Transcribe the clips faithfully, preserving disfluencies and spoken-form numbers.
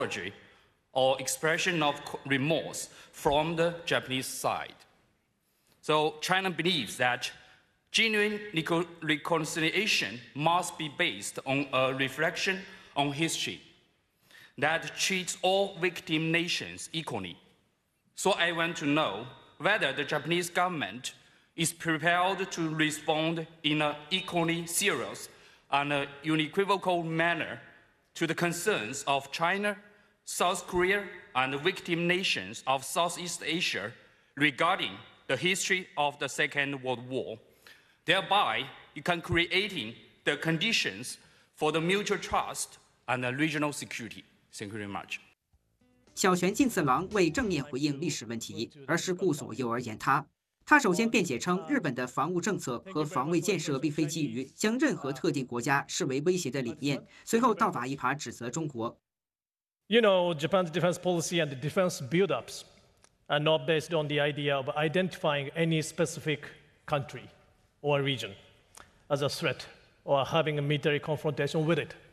apology or expression of remorse from the Japanese side. So China believes that genuine reconciliation must be based on a reflection on history that treats all victim nations equally. So I want to know whether the Japanese government is prepared to respond in an equally serious and unequivocal manner to the concerns of China, South Korea, and victim nations of Southeast Asia regarding the history of the Second World War. Thereby, you can creating the conditions for the mutual trust and the regional security. Thank you very much. 小泉进次郎未正面回应历史问题，而是顾左右而言他。他首先辩解称，日本的防务政策和防卫建设并非基于将任何特定国家视为威胁的理念，随后倒打一耙指责中国。 You know, Japan's defense policy and the defense build-ups are not based on the idea of identifying any specific country or region as a threat or having a military confrontation with it.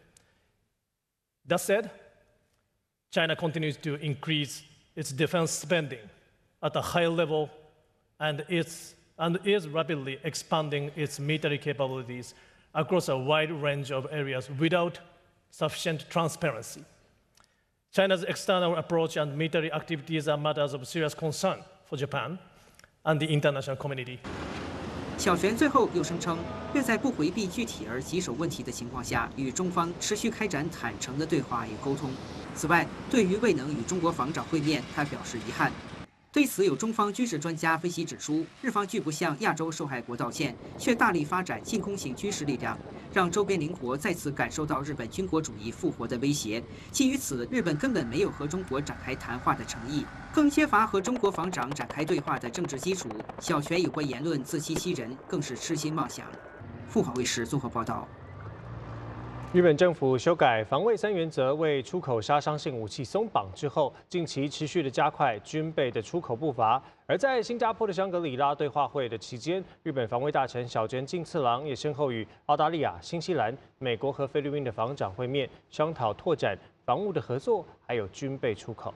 That said, China continues to increase its defense spending at a high level and, it's, and is rapidly expanding its military capabilities across a wide range of areas without sufficient transparency. China's external approach and military activities are matters of serious concern for Japan and the international community. 小泉最后又声称，愿在不回避具体而棘手问题的情况下，与中方持续开展坦诚的对话与沟通。此外，对于未能与中国防长会面，他表示遗憾。对此，有中方军事专家分析指出，日方拒不向亚洲受害国道歉，却大力发展进攻型军事力量，让周边邻国再次感受到日本军国主义复活的威胁。基于此，日本根本没有和中国展开谈话的诚意，更缺乏和中国防长展开对话的政治基础。小泉有关言论自欺欺人，更是痴心妄想。凤凰卫视综合报道。 日本政府修改防卫三原则，为出口杀伤性武器松绑之后，近期持续的加快军备的出口步伐。而在新加坡的香格里拉对话会的期间，日本防卫大臣小泉进次郎也先后与澳大利亚、新西兰、美国和菲律宾的防长会面，商讨拓展防务的合作，还有军备出口。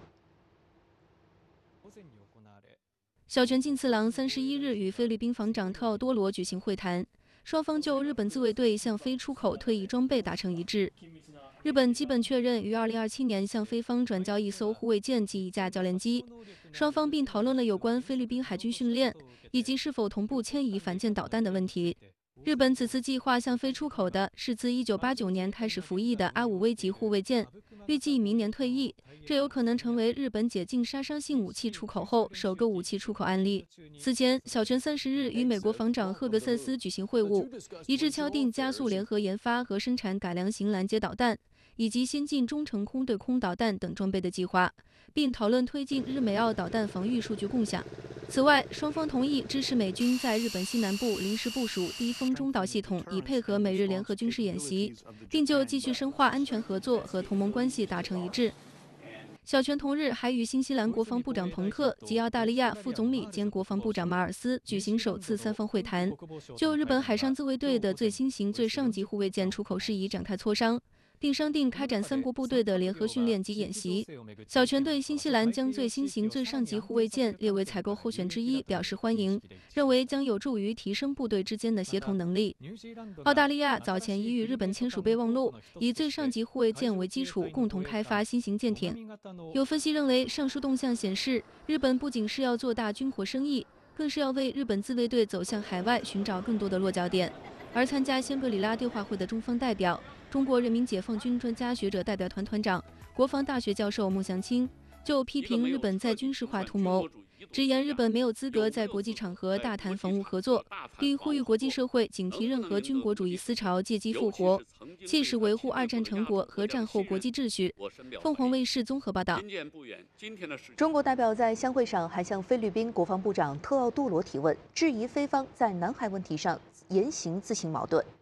小泉进次郎三十一日与菲律宾防长特奥多罗举行会谈。双方就日本自卫队向非出口退役装备达成一致。日本基本确认于二零二七年向菲方转交一艘护卫舰及一架教练机。双方并讨论了有关菲律宾海军训练以及是否同步迁移反舰导弹的问题。日本此次计划向非出口的是自一九八九年开始服役的阿五威级护卫舰，预计明年退役。这有可能成为日本解禁杀伤性武器出口后首个武器出口案例。此前，小泉三十日与美国防长赫格塞斯举行会晤，一致敲定加速联合研发和生产改良型拦截导弹以及先进中程空对空导弹等装备的计划，并讨论推进日美澳导弹防御数据共享。此外，双方同意支持美军在日本西南部临时部署低风中导系统，以配合美日联合军事演习，并就继续深化安全合作和同盟关系达成一致。小泉同日还与新西兰国防部长彭克及澳大利亚副总理兼国防部长马尔斯举行首次三方会谈，就日本海上自卫队的最新型最上级护卫舰出口事宜展开磋商，并商定开展三国部队的联合训练及演习。小泉对新西兰将最新型最上级护卫舰列为采购候选之一表示欢迎，认为将有助于提升部队之间的协同能力。澳大利亚早前已与日本签署备忘录，以最上级护卫舰为基础，共同开发新型舰艇。有分析认为，上述动向显示，日本不仅是要做大军火生意，更是要为日本自卫队走向海外寻找更多的落脚点。而参加香格里拉对话会的中方代表，中国人民解放军专家学者代表团团长、国防大学教授孟祥青就批评日本在军事化图谋，直言日本没有资格在国际场合大谈防务合作，并呼吁国际社会警惕任何军国主义思潮借机复活，切实维护二战成果和战后国际秩序。凤凰卫视综合报道。 中国代表在相会上还向菲律宾国防部长特奥杜罗提问，质疑菲方在南海问题上言行自行矛盾。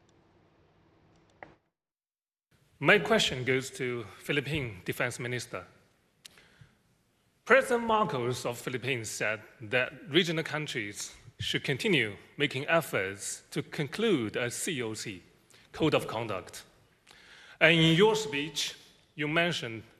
My question goes to Philippine Defense Minister. President Marcos of Philippines said that regional countries should continue making efforts to conclude a C O C, Code of Conduct. And in your speech, you mentioned